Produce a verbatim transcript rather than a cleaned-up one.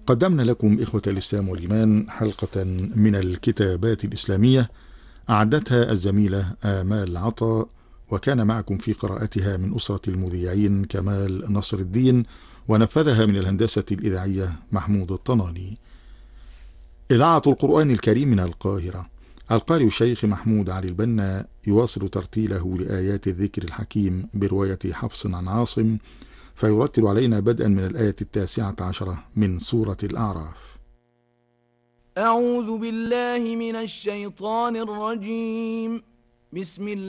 قدمنا لكم إخوة الإسلام والإيمان حلقة من الكتابات الإسلامية أعدتها الزميلة آمال عطا، وكان معكم في قراءتها من أسرة المذيعين كمال نصر الدين، ونفذها من الهندسة الإذاعية محمود الطناني. إذاعة القرآن الكريم من القاهرة. القارئ الشيخ محمود علي البنا يواصل ترتيله لآيات الذكر الحكيم برواية حفص عن عاصم، فيرتل علينا بدءا من الآية التاسعة عشرة من سورة الأعراف. أعوذ بالله من الشيطان الرجيم. بسم الله